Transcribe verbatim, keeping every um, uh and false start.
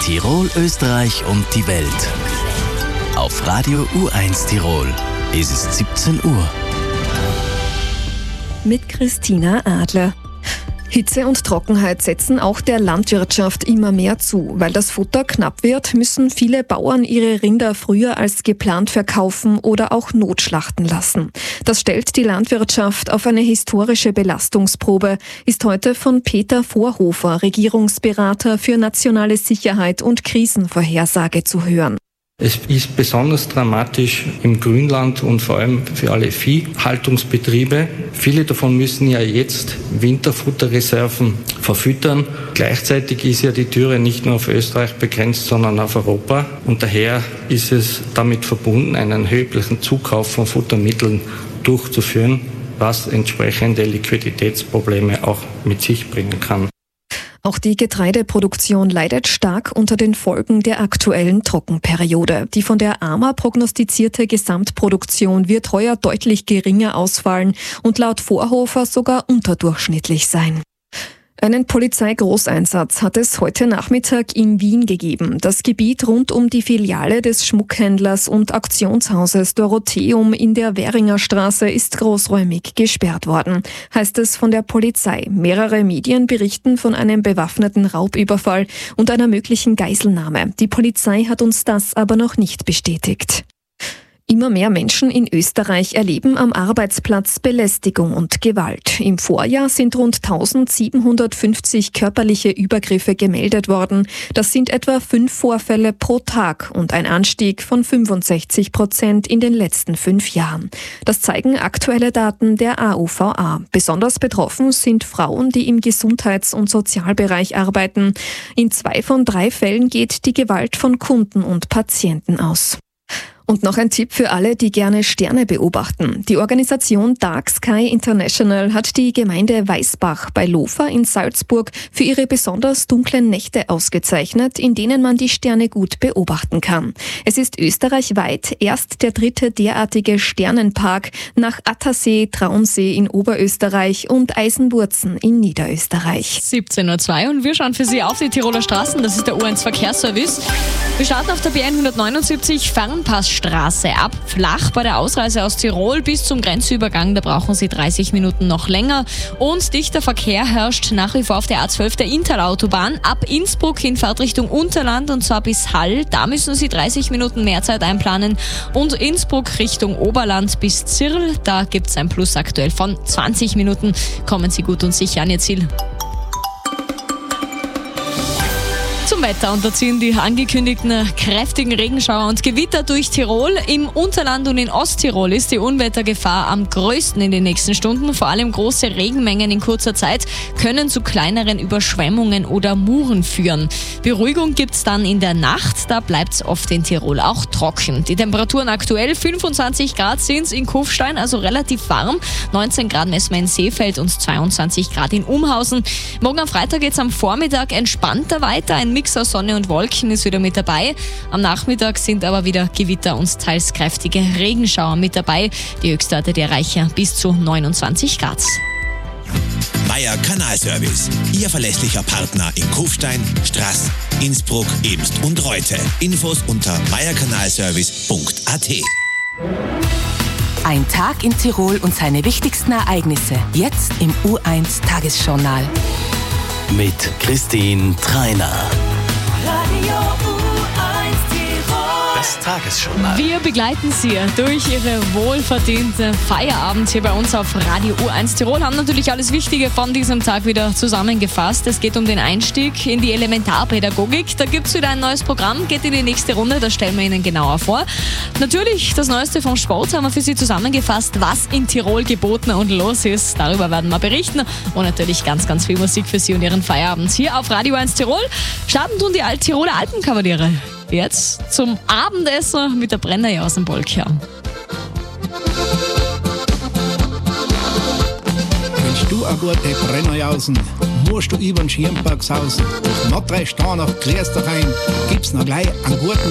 Tirol, Österreich und die Welt. Auf Radio U eins Tirol ist es siebzehn Uhr. Mit Christina Adler. Hitze und Trockenheit setzen auch der Landwirtschaft immer mehr zu. Weil das Futter knapp wird, müssen viele Bauern ihre Rinder früher als geplant verkaufen oder auch notschlachten lassen. Das stellt die Landwirtschaft auf eine historische Belastungsprobe, ist heute von Peter Vorhofer, Regierungsberater für nationale Sicherheit und Krisenvorhersage, zu hören. Es ist besonders dramatisch im Grünland und vor allem für alle Viehhaltungsbetriebe. Viele davon müssen ja jetzt Winterfutterreserven verfüttern. Gleichzeitig ist ja die Türe nicht nur auf Österreich begrenzt, sondern auf Europa. Und daher ist es damit verbunden, einen erheblichen Zukauf von Futtermitteln durchzuführen, was entsprechende Liquiditätsprobleme auch mit sich bringen kann. Auch die Getreideproduktion leidet stark unter den Folgen der aktuellen Trockenperiode. Die von der A M A prognostizierte Gesamtproduktion wird heuer deutlich geringer ausfallen und laut Vorhofer sogar unterdurchschnittlich sein. Einen Polizeigroßeinsatz hat es heute Nachmittag in Wien gegeben. Das Gebiet rund um die Filiale des Schmuckhändlers und Auktionshauses Dorotheum in der Währinger Straße ist großräumig gesperrt worden, heißt es von der Polizei. Mehrere Medien berichten von einem bewaffneten Raubüberfall und einer möglichen Geiselnahme. Die Polizei hat uns das aber noch nicht bestätigt. Immer mehr Menschen in Österreich erleben am Arbeitsplatz Belästigung und Gewalt. Im Vorjahr sind rund eintausendsiebenhundertfünfzig körperliche Übergriffe gemeldet worden. Das sind etwa fünf Vorfälle pro Tag und ein Anstieg von fünfundsechzig Prozent in den letzten fünf Jahren. Das zeigen aktuelle Daten der A U V A. Besonders betroffen sind Frauen, die im Gesundheits- und Sozialbereich arbeiten. In zwei von drei Fällen geht die Gewalt von Kunden und Patienten aus. Und noch ein Tipp für alle, die gerne Sterne beobachten. Die Organisation Dark Sky International hat die Gemeinde Weißbach bei Lofa in Salzburg für ihre besonders dunklen Nächte ausgezeichnet, in denen man die Sterne gut beobachten kann. Es ist österreichweit erst der dritte derartige Sternenpark nach Attersee, Traunsee in Oberösterreich und Eisenwurzen in Niederösterreich. siebzehn Uhr zwei und wir schauen für Sie auf die Tiroler Straßen. Das ist der U eins Verkehrsservice. Wir starten auf der B hundertneunundsiebzig Fernpassstraße ab, flach bei der Ausreise aus Tirol bis zum Grenzübergang. Da brauchen Sie dreißig Minuten noch länger. Und dichter Verkehr herrscht nach wie vor auf der A zwölf der Inntal-Autobahn ab Innsbruck in Fahrtrichtung Unterland und zwar bis Hall. Da müssen Sie dreißig Minuten mehr Zeit einplanen. Und Innsbruck Richtung Oberland bis Zirl, da gibt es ein Plus aktuell von zwanzig Minuten. Kommen Sie gut und sicher an Ihr Ziel. Zum Wetter, und da ziehen die angekündigten kräftigen Regenschauer und Gewitter durch Tirol. Im Unterland und in Osttirol ist die Unwettergefahr am größten in den nächsten Stunden. Vor allem große Regenmengen in kurzer Zeit können zu kleineren Überschwemmungen oder Muren führen. Beruhigung gibt's dann in der Nacht, da bleibt's oft in Tirol auch trocken. Die Temperaturen aktuell fünfundzwanzig Grad sind's in Kufstein, also relativ warm. neunzehn Grad messen wir in Seefeld und zweiundzwanzig Grad in Umhausen. Morgen am Freitag geht's am Vormittag entspannter weiter. Ein Mix aus Sonne und Wolken ist wieder mit dabei. Am Nachmittag sind aber wieder Gewitter und teils kräftige Regenschauer mit dabei. Die Höchstwerte, die erreichen bis zu neunundzwanzig Grad. Meier Kanalservice, Ihr verlässlicher Partner in Kufstein, Straß, Innsbruck, Ebst und Reute. Infos unter meier kanalservice punkt a t. Ein Tag in Tirol und seine wichtigsten Ereignisse. Jetzt im U eins Tagesjournal. Mit Christine Treiner. Radio U eins Tirol. Das Tagesjournal. Wir begleiten Sie durch Ihre wohlverdiente Feierabend hier bei uns auf Radio U eins Tirol. Haben natürlich alles Wichtige von diesem Tag wieder zusammengefasst. Es geht um den Einstieg in die Elementarpädagogik. Da gibt es wieder ein neues Programm, geht in die nächste Runde, das stellen wir Ihnen genauer vor. Natürlich das Neueste vom Sport haben wir für Sie zusammengefasst, was in Tirol geboten und los ist. Darüber werden wir berichten und natürlich ganz, ganz viel Musik für Sie und Ihren Feierabend hier auf Radio eins Tirol. Starten tun die Alt-Tiroler Alpenkavaliere jetzt zum Abendessen mit der Brennerjausenbolk. Willst du eine gute Brennerjausen, musst du über den Schirmberg sausen. Noch drei Sterne nach Kliersterheim, gibt's noch gleich einen guten